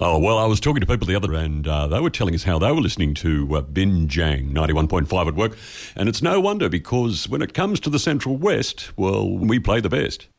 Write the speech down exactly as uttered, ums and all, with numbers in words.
Oh, well, I was talking to people the other and uh, they were telling us how they were listening to uh, Bin Jang ninety-one point five at work. And it's no wonder because when it comes to the Central West, well, we play the best.